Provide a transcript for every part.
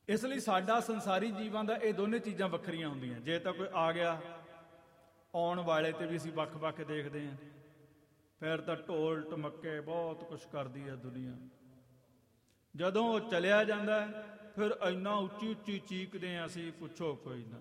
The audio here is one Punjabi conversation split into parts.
ਇਸ ਲਈ ਸਾਡਾ ਸੰਸਾਰੀ ਜੀਵਾਂ ਦਾ ਇਹ ਦੋਨੇ ਚੀਜ਼ਾਂ ਵੱਖਰੀਆਂ ਹੁੰਦੀਆਂ। ਜੇ ਤਾਂ ਕੋਈ ਆ ਗਿਆ, ਆਉਣ ਵਾਲੇ ਤੇ ਵੀ ਅਸੀਂ ਵੱਖ-ਵੱਖ ਦੇਖਦੇ ਹਾਂ, ਫਿਰ ਤਾਂ ਢੋਲ ਢਮੱਕੇ ਬਹੁਤ ਕੁਛ ਕਰਦੀ ਹੈ ਦੁਨੀਆ। ਜਦੋਂ ਉਹ ਚਲਿਆ ਜਾਂਦਾ ਫਿਰ ਇੰਨਾ ਉੱਚੀ ਉੱਚੀ ਚੀਕਦੇ ਹਾਂ ਅਸੀਂ, ਪੁੱਛੋ ਕੋਈ ਨਾ।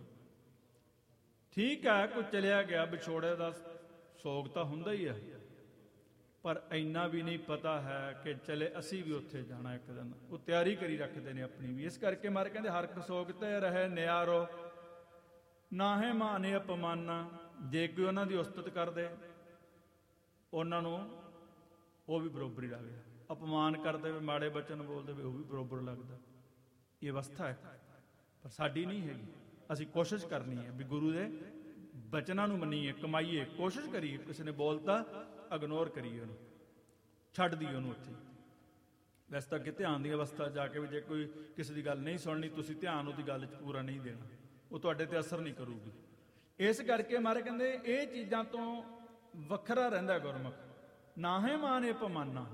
ਠੀਕ ਹੈ, ਕੋਈ ਚਲਿਆ ਗਿਆ, ਵਿਛੋੜੇ ਦਾ ਸੋਗ ਤਾਂ ਹੁੰਦਾ ਹੀ ਹੈ, ਪਰ ਇੰਨਾ ਵੀ ਨਹੀਂ ਪਤਾ ਹੈ ਕਿ ਚਲੇ ਅਸੀਂ ਵੀ ਉੱਥੇ ਜਾਣਾ ਇੱਕ ਦਿਨ। ਉਹ ਤਿਆਰੀ ਕਰੀ ਰੱਖਦੇ ਨੇ ਆਪਣੀ ਵੀ। ਇਸ ਕਰਕੇ ਮਾਰੇ ਕਹਿੰਦੇ ਹਰਕ ਸੋਗ ਤੇ ਰਹੇ ਨਿਆਰੋ, ਨਾਹੇ ਮਾਨੇ ਅਪਮਾਨਾ। ਜੇ ਕੋਈ ਉਹਨਾਂ ਦੀ ਉਸਤਤ ਕਰਦੇ, ਉਹਨਾਂ ਨੂੰ ਉਹ ਵੀ ਬਰੋਬਰ ਹੀ ਲੱਗਦਾ। ਅਪਮਾਨ ਕਰਦੇ ਵੇ, ਮਾੜੇ ਬਚਨ ਬੋਲਦੇ ਵੇ, ਉਹ ਵੀ ਬਰੋਬਰ ਲੱਗਦਾ। ਇਹ ਅਵਸਥਾ ਹੈ, ਪਰ ਸਾਡੀ ਨਹੀਂ ਹੈਗੀ। ਅਸੀਂ ਕੋਸ਼ਿਸ਼ ਕਰਨੀ ਹੈ ਵੀ ਗੁਰੂ ਦੇ ਬਚਨਾਂ ਨੂੰ ਮੰਨੀਏ, ਕਮਾਈਏ, ਕੋਸ਼ਿਸ਼ ਕਰੀਏ। ਕਿਸੇ ਨੇ ਬੋਲਤਾ ਇਗਨੋਰ ਕਰੀਏ, ਉਹਨੂੰ ਛੱਡ ਦਈਏ ਉਹਨੂੰ ਉੱਥੇ। ਵੈਸੇ ਤਾਂ ਅੱਗੇ ਧਿਆਨ ਦੀ ਅਵਸਥਾ ਜਾ ਕੇ ਵੀ ਜੇ ਕੋਈ ਕਿਸੇ ਦੀ ਗੱਲ ਨਹੀਂ ਸੁਣਨੀ, ਤੁਸੀਂ ਧਿਆਨ ਉਹਦੀ ਗੱਲ 'ਚ ਪੂਰਾ ਨਹੀਂ ਦੇਣਾ, ਉਹ ਤੁਹਾਡੇ ਤੇ ਅਸਰ ਨਹੀਂ ਕਰੂਗੀ। ਇਸ ਕਰਕੇ ਮਾਰੇ ਕਹਿੰਦੇ ਇਹ ਚੀਜ਼ਾਂ ਤੋਂ ਵੱਖਰਾ ਰਹਿੰਦਾ ਗੁਰਮੁਖ। ਨਾਹੇ ਮਾਨ ਅਪਮਾਨਾ,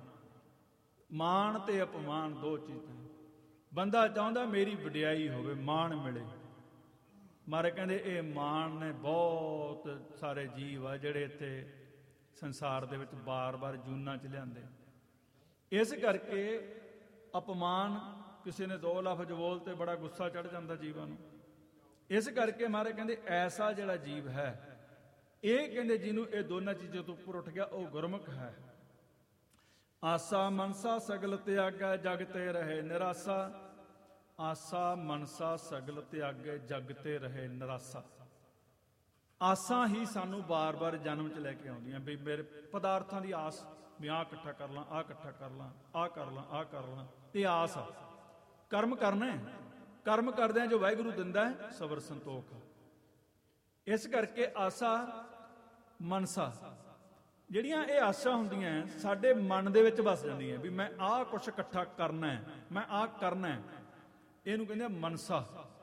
ਮਾਣ ਤੇ ਅਪਮਾਨ ਦੋ ਚੀਜ਼ਾਂ। ਬੰਦਾ ਚਾਹੁੰਦਾ ਮੇਰੀ ਵਡਿਆਈ ਹੋਵੇ, ਮਾਣ ਮਿਲੇ। ਮਾਰੇ ਕਹਿੰਦੇ ਇਹ ਮਾਣ ਨੇ ਬਹੁਤ ਸਾਰੇ ਜੀਵ ਆ ਜਿਹੜੇ ਇੱਥੇ ਸੰਸਾਰ ਦੇ ਵਿੱਚ ਬਾਰ-ਬਾਰ ਜੂਨਾਂ 'ਚ ਲਿਆਂਦੇ। ਇਸ ਕਰਕੇ ਅਪਮਾਨ, ਕਿਸੇ ਨੇ ਦੋ ਲਫ਼ਜ਼ ਬੋਲ ਤੇ ਬੜਾ ਗੁੱਸਾ ਚੜ੍ਹ ਜਾਂਦਾ ਜੀਵਾਂ ਨੂੰ। ਇਸ ਕਰਕੇ ਮਾਰੇ ਕਹਿੰਦੇ ਐਸਾ ਜਿਹੜਾ ਜੀਵ ਹੈ, ਇਹ ਕਹਿੰਦੇ ਜਿਹਨੂੰ ਇਹ ਦੋਨਾਂ ਚੀਜ਼ਾਂ ਤੋਂ ਉੱਪਰ ਉੱਠ ਗਿਆ, ਉਹ ਗੁਰਮੁਖ ਹੈ। ਆਸਾ ਮਨਸਾ ਸਗਲ ਤਿਆਗੈ, ਜਗ ਤੇ ਰਹੇ ਨਿਰਾਸਾ। ਆਸਾ ਮਨਸਾ ਸਗਲ ਤਿਆਗੈ, ਜਗ ਤੇ ਰਹੇ ਨਿਰਾਸਾ। ਆਸਾਂ ਹੀ ਸਾਨੂੰ ਬਾਰ-ਬਾਰ ਜਨਮ 'ਚ ਲੈ ਕੇ ਆਉਂਦੀਆਂ ਵੀ ਮੇਰੇ ਪਦਾਰਥਾਂ ਦੀ ਆਸ, ਵੀ ਆਹ ਇਕੱਠਾ ਕਰ ਲਾਂ, ਆਹ ਇਕੱਠਾ ਕਰ ਲਾਂ, ਆਹ ਕਰ ਲਾਂ, ਆਹ ਕਰ ਲਾਂ। ਇਹ ਆਸ ਆ। ਕਰਮ ਕਰਨਾ ਹੈ, ਕਰਮ ਕਰਦਿਆਂ ਜੋ ਵਾਹਿਗੁਰੂ ਦਿੰਦਾ ਹੈ ਸਬਰ ਸੰਤੋਖ। ਇਸ ਕਰਕੇ ਆਸਾ ਮਨਸਾ ਜਿਹੜੀਆਂ ਇਹ ਆਸਾਂ ਹੁੰਦੀਆਂ ਸਾਡੇ ਮਨ ਦੇ ਵਿੱਚ ਵਸ ਜਾਂਦੀਆਂ ਵੀ ਮੈਂ ਆਹ ਕੁਛ ਇਕੱਠਾ ਕਰਨਾ ਹੈ, ਮੈਂ ਆਹ ਕਰਨਾ ਹੈ। ਇਹਨੂੰ ਕਹਿੰਦੇ ਮਨਸਾ।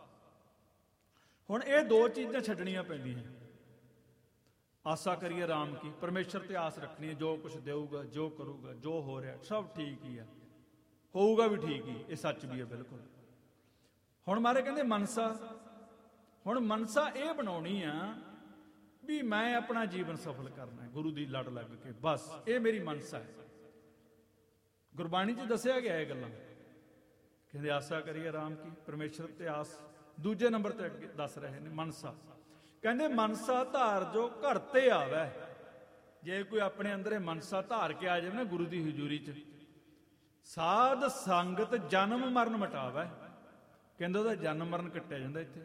ਹੁਣ ਇਹ ਦੋ ਚੀਜ਼ਾਂ ਛੱਡਣੀਆਂ ਪੈਂਦੀਆਂ। ਆਸਾ ਕਰੀਏ ਰਾਮ ਕੀ, ਪਰਮੇਸ਼ਰ ਤੇ ਆਸ ਰੱਖਣੀ ਹੈ, ਜੋ ਕੁਛ ਦੇਊਗਾ, ਜੋ ਕਰੂਗਾ, ਜੋ ਹੋ ਰਿਹਾ ਸਭ ਠੀਕ ਹੀ ਆ, ਹੋਊਗਾ ਵੀ ਠੀਕ ਹੀ, ਇਹ ਸੱਚ ਵੀ ਹੈ ਬਿਲਕੁਲ। ਹੁਣ ਮਾਰੇ ਕਹਿੰਦੇ ਮਨਸਾ। ਹੁਣ ਮਨਸਾ ਇਹ ਬਣਾਉਣੀ ਆ ਵੀ ਮੈਂ ਆਪਣਾ ਜੀਵਨ ਸਫਲ ਕਰਨਾ ਹੈ ਗੁਰੂ ਦੀ ਲੜ ਲੱਗ ਕੇ, ਬਸ ਇਹ ਮੇਰੀ ਮਨਸਾ ਹੈ। ਗੁਰਬਾਣੀ 'ਚ ਦੱਸਿਆ ਗਿਆ ਇਹ ਗੱਲਾਂ। ਕਹਿੰਦੇ ਆਸਾ ਕਰੀਏ ਰਾਮ ਕੀ, ਪਰਮੇਸ਼ਰ ਤੇ ਆਸ। ਦੂਜੇ ਨੰਬਰ ਤੇ ਅੱਗੇ ਦੱਸ ਰਹੇ ਨੇ ਮਨਸਾ। ਕਹਿੰਦੇ ਮਨਸਾ ਧਾਰ ਜੋ ਘਰ ਤੇ ਆਵੈ। ਜੇ ਕੋਈ ਆਪਣੇ ਅੰਦਰ ਇਹ ਮਨਸਾ ਧਾਰ ਕੇ ਆ ਜਾਵੇ ਨਾ ਗੁਰੂ ਦੀ ਹਜ਼ੂਰੀ 'ਚ, ਸਾਧ ਸੰਗਤ ਜਨਮ ਮਰਨ ਮਿਟਾਵੈ। ਕਹਿੰਦੇ ਉਹਦਾ ਜਨਮ ਮਰਨ ਕੱਟਿਆ ਜਾਂਦਾ ਇੱਥੇ।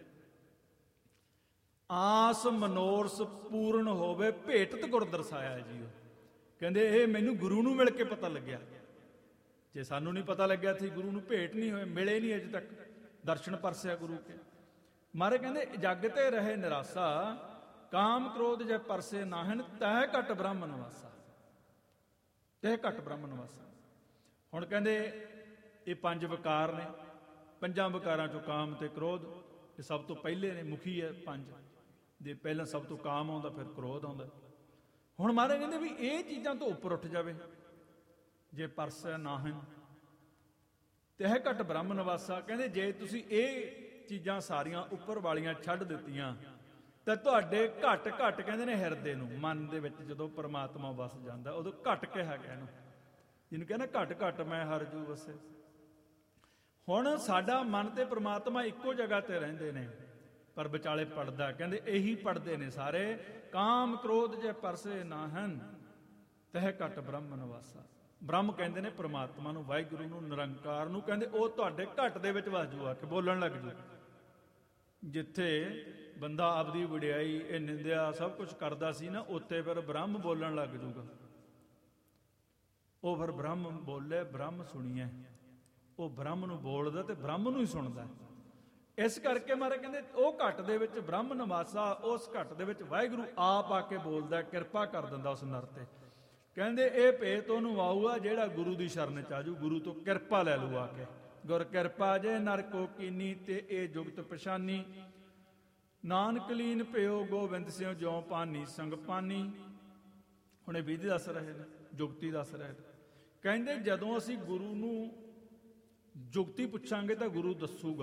ਆਸ ਮਨੋਰਸ ਪੂਰਨ ਹੋਵੇ, ਭੇਟਤ ਗੁਰ ਦਰਸਾਇਆ ਜੀ। ਉਹ ਕਹਿੰਦੇ ਇਹ ਮੈਨੂੰ ਗੁਰੂ ਨੂੰ ਮਿਲ ਕੇ ਪਤਾ ਲੱਗਿਆ। ਜੇ ਸਾਨੂੰ ਨਹੀਂ ਪਤਾ ਲੱਗਿਆ ਸੀ, ਗੁਰੂ ਨੂੰ ਭੇਟ ਨਹੀਂ ਹੋਏ, ਮਿਲੇ ਨਹੀਂ ਅਜੇ ਤੱਕ, ਦਰਸ਼ਨ ਪਰਸਿਆ ਗੁਰੂ ਕੇ। ਮਾਰੇ ਕਹਿੰਦੇ ਜਗ ਤੇ ਰਹੇ ਨਿਰਾਸਾ, ਕਾਮ ਕ੍ਰੋਧ ਜੇ ਪਰਸੇ ਨਾਹਨ, ਤਹਿ ਘਟ ਬ੍ਰਹਮ ਨਿਵਾਸਾ। ਤਹਿ ਘਟ ਬ੍ਰਹਮ ਨਿਵਾਸਾ। ਹੁਣ ਕਹਿੰਦੇ ਇਹ ਪੰਜ ਵਿਕਾਰ ਨੇ। ਪੰਜਾਂ ਵਿਕਾਰਾਂ ਚੋਂ ਕਾਮ ਤੇ ਕ੍ਰੋਧ ਇਹ ਸਭ ਤੋਂ ਪਹਿਲੇ ਨੇ, ਮੁਖੀ ਹੈ ਪੰਜ ਦੇ। ਪਹਿਲਾਂ ਸਭ ਤੋਂ ਕਾਮ ਆਉਂਦਾ, ਫਿਰ ਕ੍ਰੋਧ ਆਉਂਦਾ। ਹੁਣ ਮਾਰੇ ਕਹਿੰਦੇ ਵੀ ਇਹ ਚੀਜ਼ਾਂ ਤੋਂ ਉੱਪਰ ਉੱਠ ਜਾਵੇ। ਜੇ ਪਰਸੈ ਨਾਹਨ ਤਹਿ ਘਟ ਬ੍ਰਹਮ ਨਿਵਾਸਾ। ਕਹਿੰਦੇ ਜੇ ਤੁਸੀਂ ਇਹ ਚੀਜ਼ਾਂ ਸਾਰੀਆਂ ਉੱਪਰ ਵਾਲੀਆਂ ਛੱਡ ਦਿੱਤੀਆਂ ਤਾਂ ਤੁਹਾਡੇ ਘਟ ਘਟ ਕਹਿੰਦੇ ਨੇ ਹਿਰਦੇ ਨੂੰ, ਮਨ ਦੇ ਵਿੱਚ ਜਦੋਂ ਪਰਮਾਤਮਾ ਵਸ ਜਾਂਦਾ ਉਦੋਂ ਘਟ ਕਿਹਾ ਗਿਆ ਇਹਨੂੰ, ਜਿਹਨੂੰ ਕਹਿੰਦਾ ਘਟ ਘਟ ਮੈਂ ਹਰਿ ਜੂ ਵਸੇ। ਹੁਣ ਸਾਡਾ ਮਨ ਤੇ ਪਰਮਾਤਮਾ ਇੱਕੋ ਜਗ੍ਹਾ ਤੇ ਰਹਿੰਦੇ ਨੇ, ਪਰ ਵਿਚਾਲੇ ਪੜਦਾ। ਕਹਿੰਦੇ ਇਹੀ ਪੜਦੇ ਨੇ ਸਾਰੇ। ਕਾਮ ਕ੍ਰੋਧ ਜੇ ਪਰਸੇ ਨਾਹਨ, ਤਹਿ ਘਟ ਬ੍ਰਹਮ ਨਿਵਾਸਾ। ਬ੍ਰਹਮ ਕਹਿੰਦੇ ਨੇ ਪਰਮਾਤਮਾ ਨੂੰ, ਵਾਹਿਗੁਰੂ ਨੂੰ, ਨਿਰੰਕਾਰ ਨੂੰ। ਕਹਿੰਦੇ ਉਹ ਤੁਹਾਡੇ ਘਟ ਦੇ ਵਿੱਚ ਵਸ ਜੂ, ਆ ਕੇ ਬੋਲਣ ਲੱਗ ਜੂ। ਜਿੱਥੇ ਬੰਦਾ ਆਪਦੀ ਵਡਿਆਈ, ਇਹ ਨਿੰਦਿਆ ਸਭ ਕੁਝ ਕਰਦਾ ਸੀ ਨਾ, ਉੱਥੇ ਫਿਰ ਬ੍ਰਹਮ ਬੋਲਣ ਲੱਗ ਜੂਗਾ। ਉਹ ਫਿਰ ਬ੍ਰਹਮ ਬੋਲੇ, ਬ੍ਰਹਮ ਸੁਣੀਏ। ਉਹ ਬ੍ਰਹਮ ਨੂੰ ਬੋਲਦਾ ਤੇ ਬ੍ਰਹਮ ਨੂੰ ਹੀ ਸੁਣਦਾ। ਇਸ ਕਰਕੇ ਮਾਰੇ ਕਹਿੰਦੇ ਉਹ ਘਟ ਦੇ ਵਿੱਚ ਬ੍ਰਹਮ ਨਿਵਾਸਾ, ਉਸ ਘਟ ਦੇ ਵਿੱਚ ਵਾਹਿਗੁਰੂ ਆਪ ਆ ਕੇ ਬੋਲਦਾ, ਕਿਰਪਾ ਕਰ ਦਿੰਦਾ ਉਸ ਨਰ ਤੇ। ਕਹਿੰਦੇ ਇਹ ਭੇਤ ਉਹਨੂੰ ਆਊਗਾ ਜਿਹੜਾ ਗੁਰੂ ਦੀ ਸ਼ਰਨ ਚ ਆਜੂ, ਗੁਰੂ ਤੋਂ ਕਿਰਪਾ ਲੈ ਲੂ ਆ ਕੇ। ਗੁਰ ਕਿਰਪਾ ਜੇ ਨਰ ਕੋ ਕੀਨੀ, ਤੇ ਇਹ ਜੁਗਤ ਪਛਾਨੀ। ਨਾਨਕ ਲੀਨ ਭਿਓ ਗੋਬਿੰਦ ਸਿਉ, ਜਿਉ ਪਾਨੀ ਸੰਗ ਪਾਨੀ। ਹੁਣ ਇਹ ਵਿਧੀ ਦੱਸ ਰਹੇ ਨੇ, ਜੁਗਤੀ ਦੱਸ ਰਹੇ ਨੇ। ਕਹਿੰਦੇ ਜਦੋਂ ਅਸੀਂ ਗੁਰੂ ਨੂੰ ਜੁਗਤੀ ਪੁੱਛਾਂਗੇ ਤਾਂ ਗੁਰੂ ਦੱਸੂਗਾ।